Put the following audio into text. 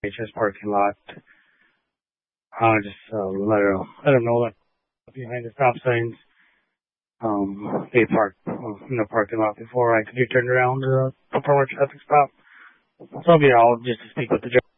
HS parking lot. Just let them know that behind the stop signs. They parked in the parking lot before I could get turned around to perform a traffic stop. So I'll be out just to speak with the driver.